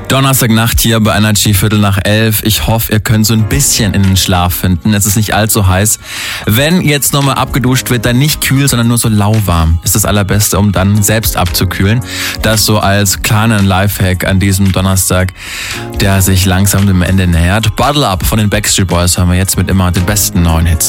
Donnerstagnacht hier bei Energy 11:15. Ich hoffe, ihr könnt so ein bisschen in den Schlaf finden. Es ist nicht allzu heiß. Wenn jetzt nochmal abgeduscht wird, dann nicht kühl, sondern nur so lauwarm. Ist das Allerbeste, um dann selbst abzukühlen. Das so als kleinen Lifehack an diesem Donnerstag, der sich langsam dem Ende nähert. Bottle Up von den Backstreet Boys haben wir jetzt mit immer den besten neuen Hits.